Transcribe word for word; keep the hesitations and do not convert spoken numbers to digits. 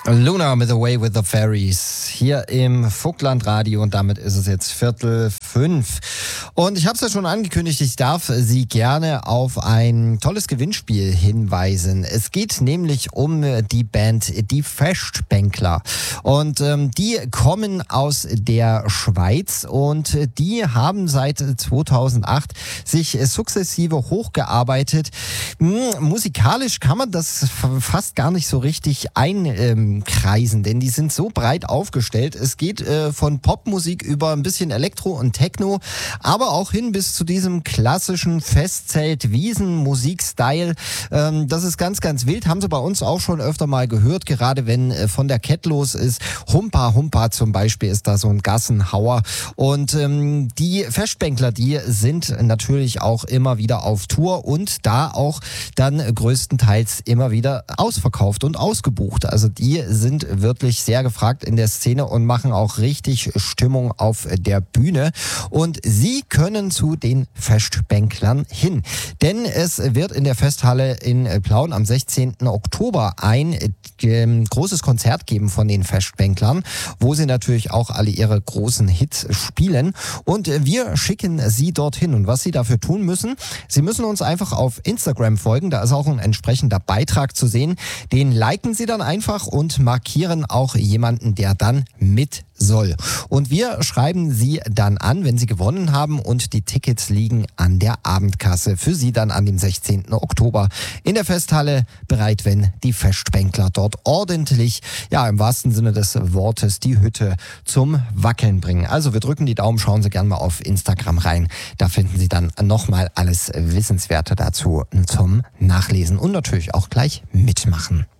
Luna with Away with the Fairies hier im Vogtlandradio und damit ist es jetzt Viertel fünf. Und ich habe es ja schon angekündigt, ich darf Sie gerne auf ein tolles Gewinnspiel hinweisen. Es geht nämlich um die Band Die Festbänkler und ähm, die kommen aus der Schweiz und die haben seit zweitausendacht sich sukzessive hochgearbeitet. Hm, musikalisch kann man das fast gar nicht so richtig ein ähm, kreisen, denn die sind so breit aufgestellt. Es geht äh, von Popmusik über ein bisschen Elektro und Techno, aber auch hin bis zu diesem klassischen Festzelt-Wiesen-Musik-Style. Ähm, das ist ganz, ganz wild. Haben Sie bei uns auch schon öfter mal gehört, gerade wenn äh, von der Cat los ist. Humpa Humpa zum Beispiel ist da so ein Gassenhauer. Und ähm, die Festbänkler, die sind natürlich auch immer wieder auf Tour und da auch dann größtenteils immer wieder ausverkauft und ausgebucht. Also die sind wirklich sehr gefragt in der Szene und machen auch richtig Stimmung auf der Bühne. Und Sie können zu den Festbänklern hin. Denn es wird in der Festhalle in Plauen am sechzehnten Oktober ein ähm, großes Konzert geben von den Festbänklern, wo sie natürlich auch alle ihre großen Hits spielen. Und wir schicken Sie dorthin. Und was Sie dafür tun müssen, Sie müssen uns einfach auf Instagram folgen. Da ist auch ein entsprechender Beitrag zu sehen. Den liken Sie dann einfach und markieren auch jemanden, der dann mit soll. Und wir schreiben Sie dann an, wenn Sie gewonnen haben und die Tickets liegen an der Abendkasse. Für Sie dann an dem sechzehnten Oktober in der Festhalle bereit, wenn die Festbänkler dort ordentlich, ja im wahrsten Sinne des Wortes, die Hütte zum Wackeln bringen. Also wir drücken die Daumen, schauen Sie gerne mal auf Instagram rein. Da finden Sie dann nochmal alles Wissenswerte dazu zum Nachlesen und natürlich auch gleich mitmachen.